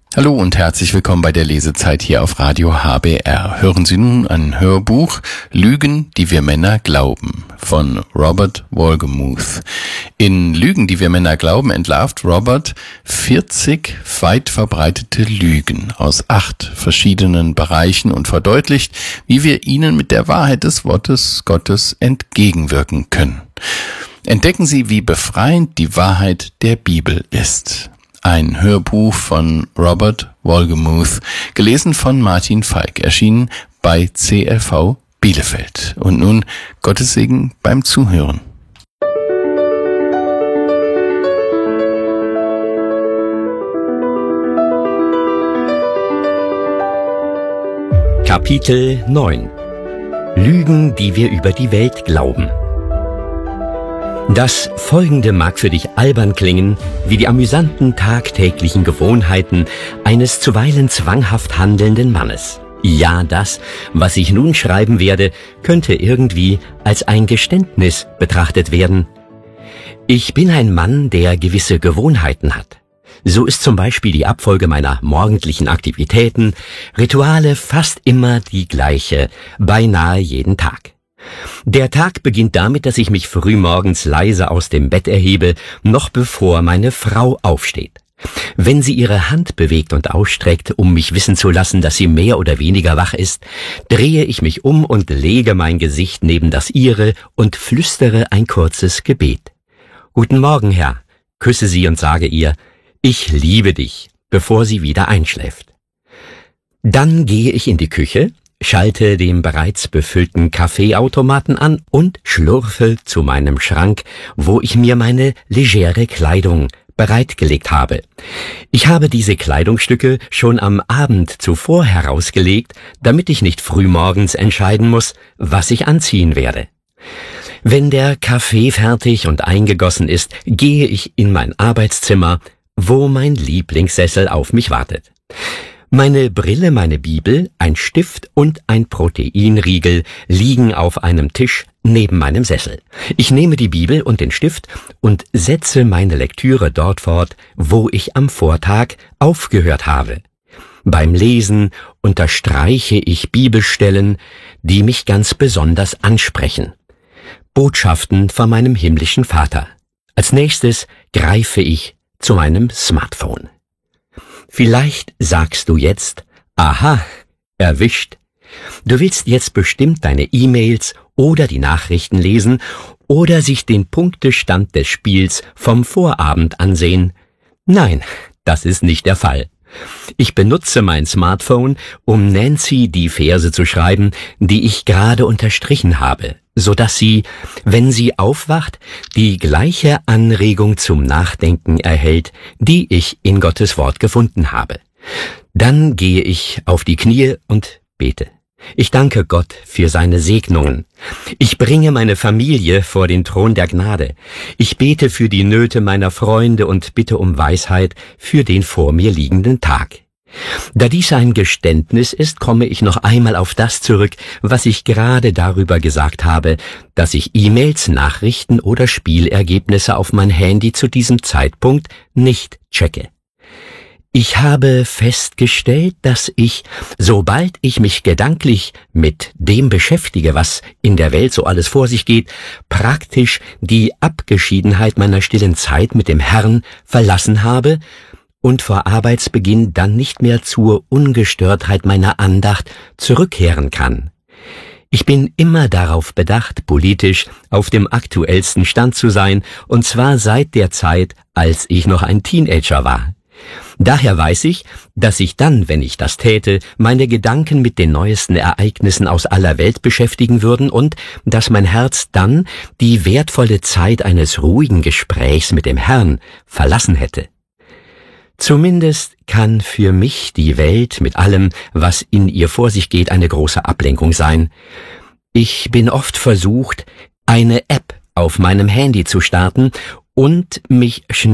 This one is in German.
Hallo und herzlich willkommen bei der Lesezeit hier auf Radio HBR. Hören Sie nun ein Hörbuch Lügen, die wir Männer glauben von Robert Wolgemuth. In Lügen, die wir Männer glauben, entlarvt Robert 40 weit verbreitete Lügen aus 8 verschiedenen Bereichen und verdeutlicht, wie wir ihnen mit der Wahrheit des Wortes Gottes entgegenwirken können. Entdecken Sie, wie befreiend die Wahrheit der Bibel ist. Ein Hörbuch von Robert Wolgemuth, gelesen von Martin Falk, erschienen bei CLV Bielefeld. Und nun Gottes Segen beim Zuhören. Kapitel 9 Lügen, die wir über die Welt glauben. Das Folgende mag für dich albern klingen, wie die amüsanten tagtäglichen Gewohnheiten eines zuweilen zwanghaft handelnden Mannes. Ja, das, was ich nun schreiben werde, könnte irgendwie als ein Geständnis betrachtet werden. Ich bin ein Mann, der gewisse Gewohnheiten hat. So ist zum Beispiel die Abfolge meiner morgendlichen Aktivitäten, Rituale fast immer die gleiche, beinahe jeden Tag. Der Tag beginnt damit, dass ich mich frühmorgens leise aus dem Bett erhebe, noch bevor meine Frau aufsteht. Wenn sie ihre Hand bewegt und ausstreckt, um mich wissen zu lassen, dass sie mehr oder weniger wach ist, drehe ich mich um und lege mein Gesicht neben das ihre und flüstere ein kurzes Gebet. »Guten Morgen, Herr«, küsse sie und sage ihr, »Ich liebe dich«, bevor sie wieder einschläft. Dann gehe ich in die Küche, schalte den bereits befüllten Kaffeeautomaten an und schlurfe zu meinem Schrank, wo ich mir meine legere Kleidung bereitgelegt habe. Ich habe diese Kleidungsstücke schon am Abend zuvor herausgelegt, damit ich nicht frühmorgens entscheiden muss, was ich anziehen werde. Wenn der Kaffee fertig und eingegossen ist, gehe ich in mein Arbeitszimmer, wo mein Lieblingssessel auf mich wartet. Meine Brille, meine Bibel, ein Stift und ein Proteinriegel liegen auf einem Tisch neben meinem Sessel. Ich nehme die Bibel und den Stift und setze meine Lektüre dort fort, wo ich am Vortag aufgehört habe. Beim Lesen unterstreiche ich Bibelstellen, die mich ganz besonders ansprechen. Botschaften von meinem himmlischen Vater. Als nächstes greife ich zu meinem Smartphone. Vielleicht sagst du jetzt, aha, erwischt. Du willst jetzt bestimmt deine E-Mails oder die Nachrichten lesen oder sich den Punktestand des Spiels vom Vorabend ansehen. Nein, das ist nicht der Fall. Ich benutze mein Smartphone, um Nancy die Verse zu schreiben, die ich gerade unterstrichen habe, sodass sie, wenn sie aufwacht, die gleiche Anregung zum Nachdenken erhält, die ich in Gottes Wort gefunden habe. Dann gehe ich auf die Knie und bete. Ich danke Gott für seine Segnungen. Ich bringe meine Familie vor den Thron der Gnade. Ich bete für die Nöte meiner Freunde und bitte um Weisheit für den vor mir liegenden Tag. Da dies ein Geständnis ist, komme ich noch einmal auf das zurück, was ich gerade darüber gesagt habe, dass ich E-Mails, Nachrichten oder Spielergebnisse auf mein Handy zu diesem Zeitpunkt nicht checke. Ich habe festgestellt, dass ich, sobald ich mich gedanklich mit dem beschäftige, was in der Welt so alles vor sich geht, praktisch die Abgeschiedenheit meiner stillen Zeit mit dem Herrn verlassen habe und vor Arbeitsbeginn dann nicht mehr zur Ungestörtheit meiner Andacht zurückkehren kann. Ich bin immer darauf bedacht, politisch auf dem aktuellsten Stand zu sein, und zwar seit der Zeit, als ich noch ein Teenager war. Daher weiß ich, dass ich dann, wenn ich das täte, meine Gedanken mit den neuesten Ereignissen aus aller Welt beschäftigen würden und dass mein Herz dann die wertvolle Zeit eines ruhigen Gesprächs mit dem Herrn verlassen hätte. Zumindest kann für mich die Welt mit allem, was in ihr vor sich geht, eine große Ablenkung sein. Ich bin oft versucht, eine App auf meinem Handy zu starten und mich schnell